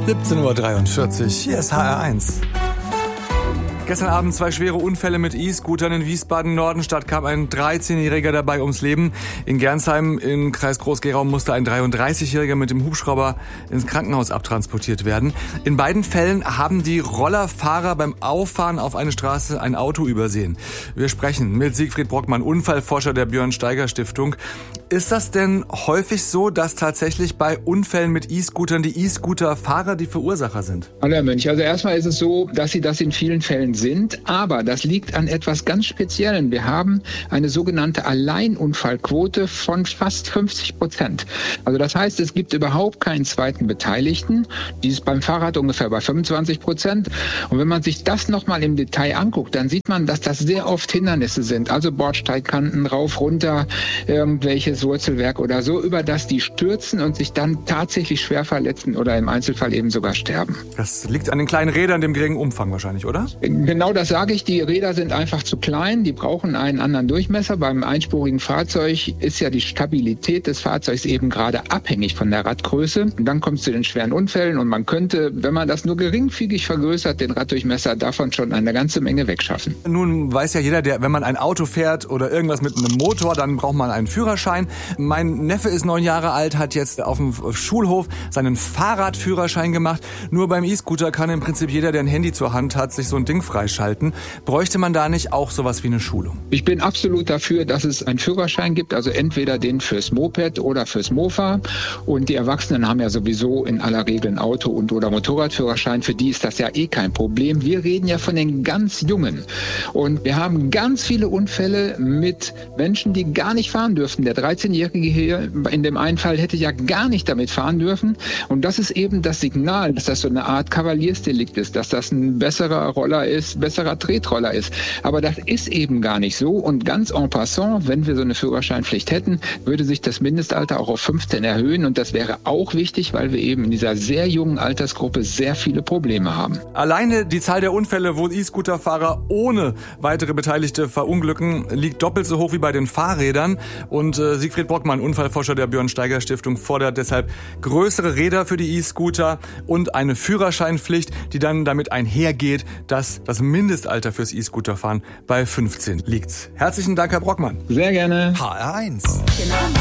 17:43 Uhr, hier ist HR1. Gestern Abend 2 schwere Unfälle mit E-Scootern in Wiesbaden-Nordenstadt, kam ein 13-Jähriger dabei ums Leben. In Gernsheim im Kreis Groß-Gerau musste ein 33-Jähriger mit dem Hubschrauber ins Krankenhaus abtransportiert werden. In beiden Fällen haben die Rollerfahrer beim Auffahren auf eine Straße ein Auto übersehen. Wir sprechen mit Siegfried Brockmann, Unfallforscher der Björn-Steiger-Stiftung. Ist das denn häufig so, dass tatsächlich bei Unfällen mit E-Scootern die E-Scooter-Fahrer die Verursacher sind? Hallo Herr Mönch, also erstmal ist es so, dass sie das in vielen Fällen sind, aber das liegt an etwas ganz Speziellen. Wir haben eine sogenannte Alleinunfallquote von fast 50%. Also das heißt, es gibt überhaupt keinen zweiten Beteiligten. Die ist beim Fahrrad ungefähr bei 25%. Und wenn man sich das nochmal im Detail anguckt, dann sieht man, dass das sehr oft Hindernisse sind. Also Bordsteigkanten, rauf, runter, irgendwelches Wurzelwerk oder so, über das die stürzen und sich dann tatsächlich schwer verletzen oder im Einzelfall eben sogar sterben. Das liegt an den kleinen Rädern, dem geringen Umfang wahrscheinlich, oder? Genau das sage ich. Die Räder sind einfach zu klein. Die brauchen einen anderen Durchmesser. Beim einspurigen Fahrzeug ist ja die Stabilität des Fahrzeugs eben gerade abhängig von der Radgröße. Und dann kommt es zu den schweren Unfällen und man könnte, wenn man das nur geringfügig vergrößert, den Raddurchmesser davon schon eine ganze Menge wegschaffen. Nun weiß ja jeder, wenn man ein Auto fährt oder irgendwas mit einem Motor, dann braucht man einen Führerschein. Mein Neffe ist 9 Jahre alt, hat jetzt auf dem Schulhof seinen Fahrradführerschein gemacht. Nur beim E-Scooter kann im Prinzip jeder, der ein Handy zur Hand hat, sich so ein Ding freischalten. Bräuchte man da nicht auch sowas wie eine Schulung? Ich bin absolut dafür, dass es einen Führerschein gibt, also entweder den fürs Moped oder fürs Mofa. Und die Erwachsenen haben ja sowieso in aller Regel ein Auto- oder Motorradführerschein. Für die ist das ja eh kein Problem. Wir reden ja von den ganz Jungen. Und wir haben ganz viele Unfälle mit Menschen, die gar nicht fahren dürften. Der 13-Jährige hier in dem einen Fall hätte ja gar nicht damit fahren dürfen. Und das ist eben das Signal, dass das so eine Art Kavaliersdelikt ist, dass das ein besserer Roller ist, besserer Tretroller ist. Aber das ist eben gar nicht so. Und ganz en passant, wenn wir so eine Führerscheinpflicht hätten, würde sich das Mindestalter auch auf 15 erhöhen. Und das wäre auch wichtig, weil wir eben in dieser sehr jungen Altersgruppe sehr viele Probleme haben. Alleine die Zahl der Unfälle, wo E-Scooter-Fahrer ohne weitere Beteiligte verunglücken, liegt doppelt so hoch wie bei den Fahrrädern. Und Siegfried Brockmann, Unfallforscher der Björn-Steiger-Stiftung, fordert deshalb größere Räder für die E-Scooter und eine Führerscheinpflicht, die dann damit einhergeht, dass das Mindestalter fürs E-Scooterfahren bei 15 liegt. Herzlichen Dank, Herr Brockmann. Sehr gerne. HR1. Genau.